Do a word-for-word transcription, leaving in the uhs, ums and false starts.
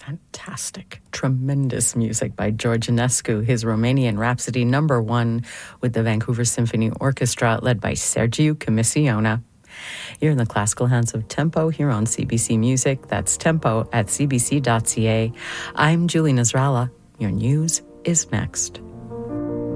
Fantastic, tremendous music by George Enescu, his Romanian Rhapsody number one with the Vancouver Symphony Orchestra led by Sergiu Comissiona. You're in the classical hands of Tempo here on C B C Music. That's tempo at c b c dot c a. I'm Julie Nasrallah. Your news is next.